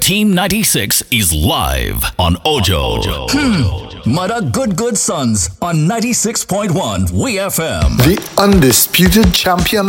Team 96 is live on Ojo. Mara Good Sons on 96.1 WeFM. The undisputed champion